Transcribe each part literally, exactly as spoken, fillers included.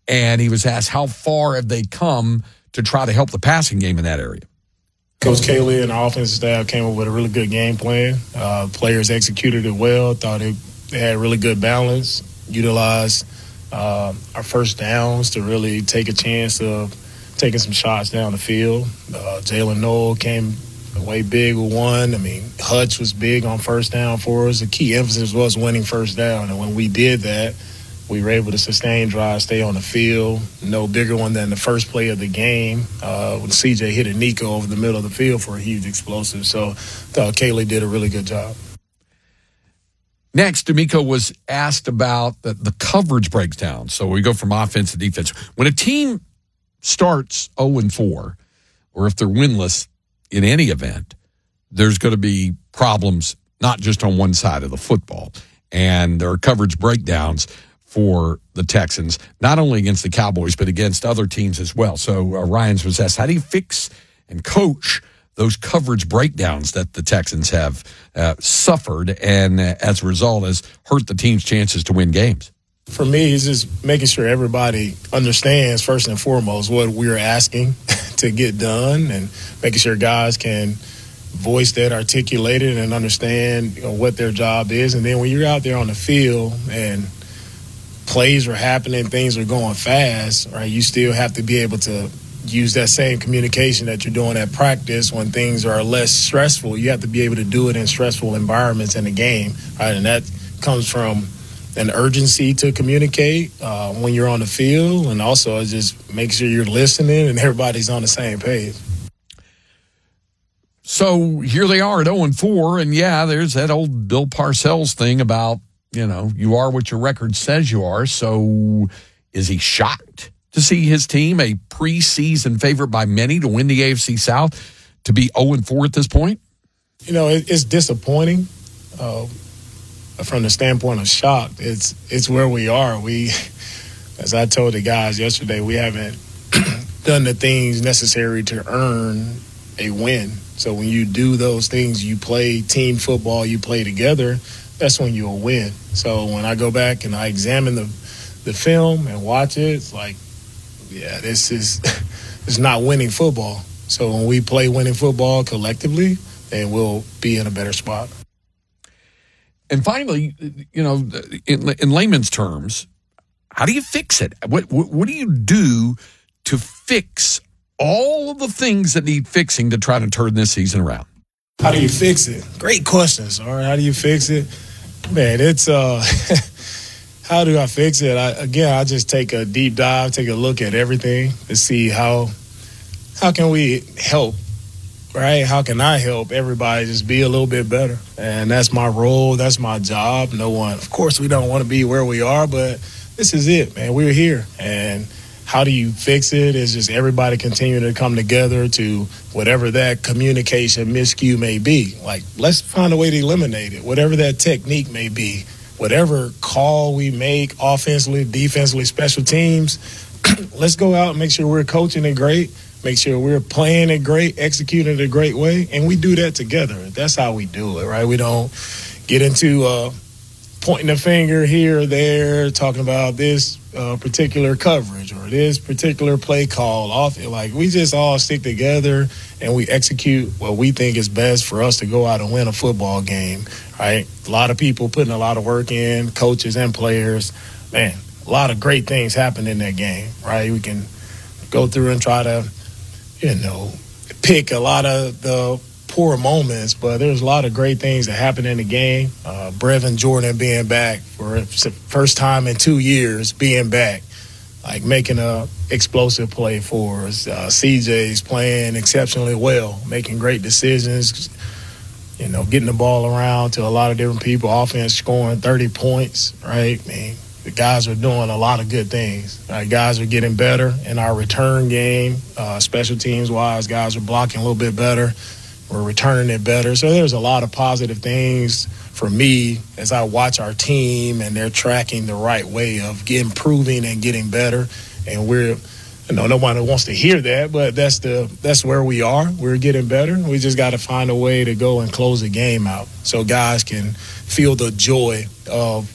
And he was asked, how far have they come to try to help the passing game in that area? Coach Caley and our offensive staff came up with a really good game plan. Uh, players executed it well, thought it, they had really good balance, utilized uh, our first downs to really take a chance of taking some shots down the field. Uh, Jalen Noel came away big with one. I mean, Hutch was big on first down for us. The key emphasis was winning first down, and when we did that, we were able to sustain drive, stay on the field. No bigger one than the first play of the game uh, when C J hit a Nico over the middle of the field for a huge explosive. So I thought Caley did a really good job. Next, D'Amico was asked about the, the coverage breakdown. So we go from offense to defense. When a team starts oh and four, or if they're winless in any event, there's going to be problems not just on one side of the football. And there are coverage breakdowns for the Texans, not only against the Cowboys, but against other teams as well. So uh, Ryans was asked, how do you fix and coach those coverage breakdowns that the Texans have uh, suffered and uh, as a result has hurt the team's chances to win games? For me, it's just making sure everybody understands first and foremost what we're asking to get done and making sure guys can voice that, articulate it, and understand, you know, what their job is. And then when you're out there on the field and plays are happening, things are going fast, right, you still have to be able to use that same communication that you're doing at practice when things are less stressful. You have to be able to do it in stressful environments in the game, right? And that comes from an urgency to communicate uh, when you're on the field, and also just make sure you're listening and everybody's on the same page. So here they are at oh and four, and yeah, there's that old Bill Parcells thing about, you know, you are what your record says you are. So is he shocked to see his team, a preseason favorite by many to win the A F C South, to be oh and four at this point? You know, it, it's disappointing. Uh, from the standpoint of shock, it's it's where we are. We, as I told the guys yesterday, we haven't done the things necessary to earn a win. So when you do those things, you play team football, you play together, that's when you'll win. So when I go back and I examine the the film and watch it, it's like, yeah, this is it's not winning football. So when we play winning football collectively, then we'll be in a better spot. And finally, you know, in, in layman's terms, how do you fix it? What, what what do you do to fix all of the things that need fixing to try to turn this season around? How do you fix it? Great questions. All right, how do you fix it? Man, it's uh, how do I fix it? I, again, I just take a deep dive, take a look at everything to see how how can we help. Right? How can I help everybody just be a little bit better? And that's my role. That's my job. No one, of course, we don't want to be where we are, but this is it, man. We're here. And how do you fix it? Is just everybody continuing to come together to whatever that communication miscue may be. Like, let's find a way to eliminate it, whatever that technique may be, whatever call we make offensively, defensively, special teams. Let's go out and make sure we're coaching it great. Make sure we're playing it great, executing it a great way, and we do that together. That's how we do it, right? We don't get into uh, pointing the finger here or there, talking about this uh, particular coverage or this particular play call. Off, like, we just all stick together and we execute what we think is best for us to go out and win a football game, right? A lot of people putting a lot of work in, coaches and players. Man, a lot of great things happen in that game, right? We can go through and try to, you know, pick a lot of the poor moments, but there's a lot of great things that happen in the game. Uh, Brevin Jordan being back for the first time in two years, being back, like making a explosive play for us. Uh, C J's playing exceptionally well, making great decisions, you know, getting the ball around to a lot of different people, offense scoring thirty points, right? I mean, the guys are doing a lot of good things. Right? Guys are getting better in our return game, uh, special teams-wise. Guys are blocking a little bit better. We're returning it better. So there's a lot of positive things for me as I watch our team, and they're tracking the right way of improving and getting better. And we're, you know, nobody wants to hear that, but that's the that's where we are. We're getting better. We just got to find a way to go and close the game out so guys can feel the joy of,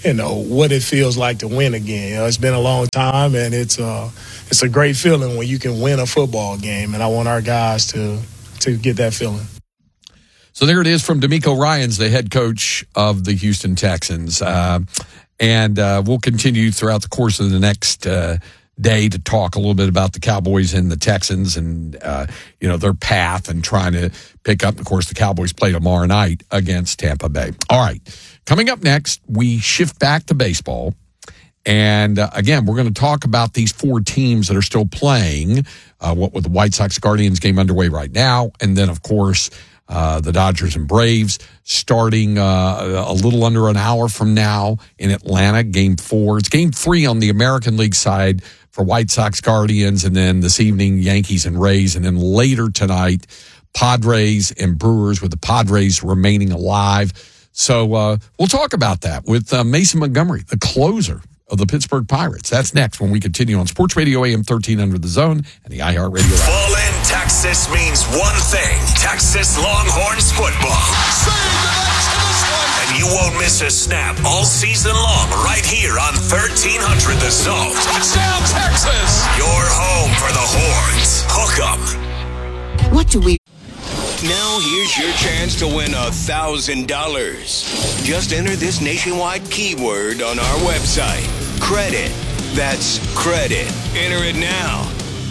you know, what it feels like to win again. You know, it's been a long time, and it's uh, it's a great feeling when you can win a football game, and I want our guys to to get that feeling. So there it is from DeMeco Ryans, the head coach of the Houston Texans. Uh, and uh, we'll continue throughout the course of the next uh, day to talk a little bit about the Cowboys and the Texans and, uh, you know, their path and trying to pick up. Of course, the Cowboys play tomorrow night against Tampa Bay. All right. Coming up next, we shift back to baseball. And, uh, again, we're going to talk about these four teams that are still playing, uh, what with the White Sox-Guardians game underway right now. And then, of course, Uh, the Dodgers and Braves starting uh, a little under an hour from now in Atlanta, game four. It's game three on the American League side for White Sox Guardians, and then this evening, Yankees and Rays, and then later tonight, Padres and Brewers, with the Padres remaining alive. So uh, we'll talk about that with uh, Mason Montgomery, the closer of the Pittsburgh Pirates. That's next when we continue on Sports Radio A M thirteen Under the Zone and the iHeartRadio app. Full in Texas means one thing. Texas Longhorns football. And you won't miss a snap all season long right here on thirteen hundred The Zone. Touchdown, Texas! Your home for the Horns. Hook 'em. What do we... Now here's your chance to win a thousand dollars. Just enter this nationwide keyword on our website. Credit. That's credit. Enter it now.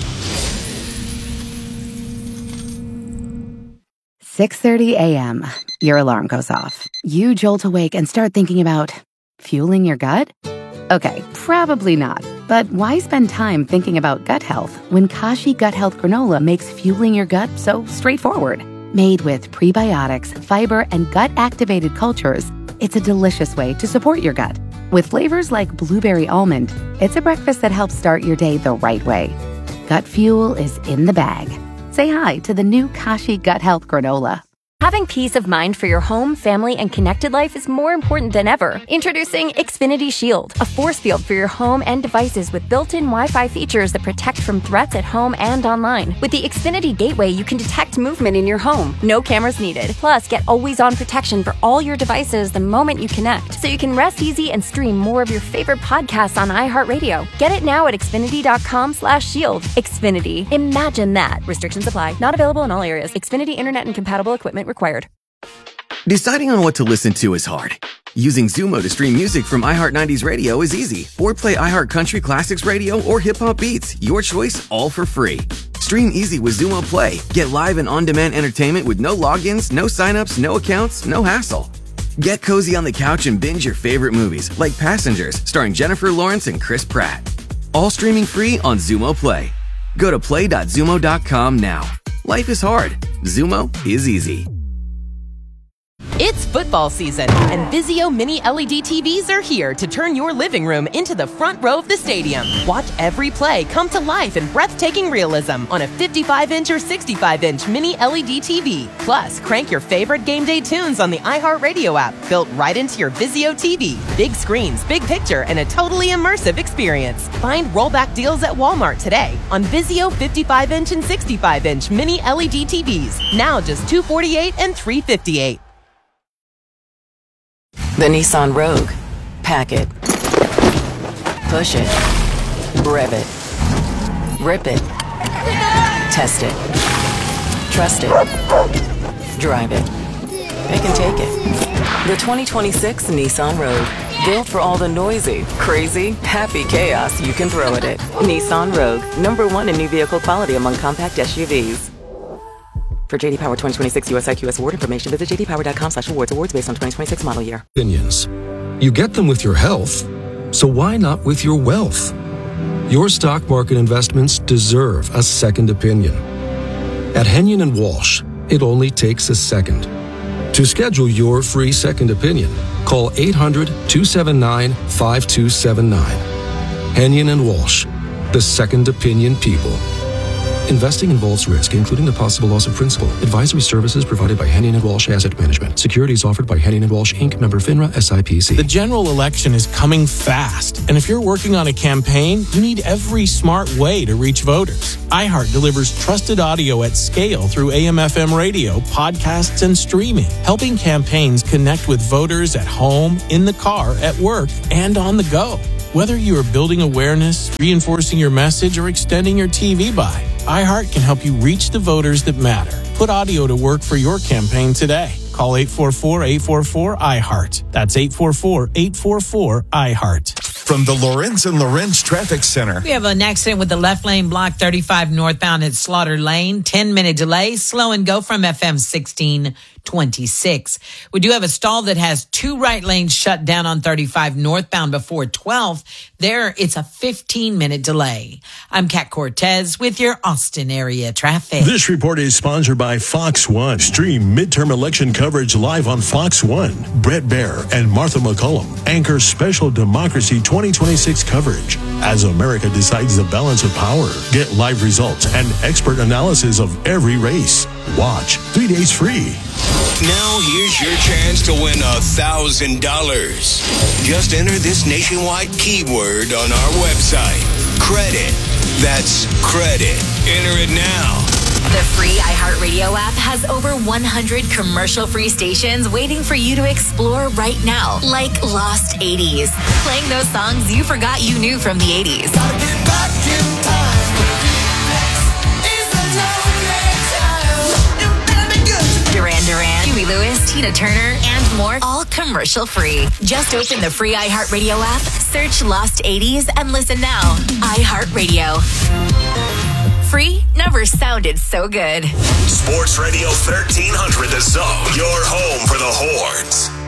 six thirty a.m. Your alarm goes off. You jolt awake and start thinking about fueling your gut? Okay, probably not. But why spend time thinking about gut health when Kashi Gut Health Granola makes fueling your gut so straightforward? Made with prebiotics, fiber, and gut-activated cultures, it's a delicious way to support your gut. With flavors like blueberry almond, it's a breakfast that helps start your day the right way. Gut fuel is in the bag. Say hi to the new Kashi Gut Health Granola. Having peace of mind for your home, family, and connected life is more important than ever. Introducing Xfinity Shield, a force field for your home and devices with built-in Wi-Fi features that protect from threats at home and online. With the Xfinity Gateway, you can detect movement in your home. No cameras needed. Plus, get always-on protection for all your devices the moment you connect, so you can rest easy and stream more of your favorite podcasts on iHeartRadio. Get it now at Xfinity.com slash shield. Xfinity. Imagine that. Restrictions apply. Not available in all areas. Xfinity Internet and compatible equipment required. Deciding on what to listen to is hard. Using Zumo to stream music from iHeart nineties Radio is easy. Or play iHeart Country Classics Radio or Hip Hop Beats. Your choice, all for free. Stream easy with Zumo Play. Get live and on-demand entertainment with no logins, no signups, no accounts, no hassle. Get cozy on the couch and binge your favorite movies, like Passengers, starring Jennifer Lawrence and Chris Pratt. All streaming free on Zumo Play. Go to play dot zumo dot com now. Life is hard. Zumo is easy. It's football season, and Vizio Mini L E D T Vs are here to turn your living room into the front row of the stadium. Watch every play come to life in breathtaking realism on a fifty-five inch or sixty-five inch Mini L E D T V. Plus, crank your favorite game day tunes on the iHeartRadio app, built right into your Vizio T V. Big screens, big picture, and a totally immersive experience. Find rollback deals at Walmart today on Vizio fifty-five inch and sixty-five inch Mini L E D T Vs. Now just two hundred forty-eight dollars and three hundred fifty-eight dollars. The Nissan Rogue. Pack it. Push it. Rev it. Rip it. Test it. Trust it. Drive it. It can take it. The twenty twenty-six Nissan Rogue. Built for all the noisy, crazy, happy chaos you can throw at it. Nissan Rogue. Number one in new vehicle quality among compact S U Vs. For J D Power twenty twenty-six U S I Q S award information, visit j d power dot com slash awards. Awards based on twenty twenty-six model year. Opinions. You get them with your health, so why not with your wealth? Your stock market investments deserve a second opinion. At Henyon and Walsh, it only takes a second. To schedule your free second opinion, call eight hundred, two seven nine, five two seven nine. Henyon and Walsh, the second opinion people. Investing involves risk, including the possible loss of principal. Advisory services provided by Hennion and Walsh Asset Management. Securities offered by Hennion and Walsh, Incorporated. Member FINRA S I P C. The general election is coming fast, and if you're working on a campaign, you need every smart way to reach voters. iHeart delivers trusted audio at scale through A M F M radio, podcasts, and streaming, helping campaigns connect with voters at home, in the car, at work, and on the go. Whether you are building awareness, reinforcing your message, or extending your T V buy, iHeart can help you reach the voters that matter. Put audio to work for your campaign today. Call eight four four, eight four four, I heart. That's eight four four, eight four four, I heart. From the Lorenz and Lorenz Traffic Center. We have an accident with the left lane block thirty-five northbound at Slaughter Lane. ten minute delay. Slow and go from F M sixteen twenty-six. We do have a stall that has two right lanes shut down on thirty-five northbound before twelve. There, it's a fifteen minute delay. I'm Kat Cortez with your Austin area traffic. This report is sponsored by Fox One. Stream midterm election coverage live on Fox One. Brett Baer and Martha McCollum anchor special Democracy twenty twenty-six coverage as America decides the balance of power. Get live results and expert analysis of every race. Watch three days free. Now here's your chance to win a thousand dollars. Just enter this nationwide keyword on our website. Credit. That's credit. Enter it now. The free iHeartRadio app has over one hundred commercial-free stations waiting for you to explore right now, like Lost eighties, playing those songs you forgot you knew from the eighties. Gotta get back in time. Duran Duran, Huey Lewis, Tina Turner, and more, all commercial-free. Just open the free iHeartRadio app, search Lost eighties, and listen now. iHeartRadio. Free never sounded so good. Sports Radio thirteen hundred The Zone, your home for the Horns.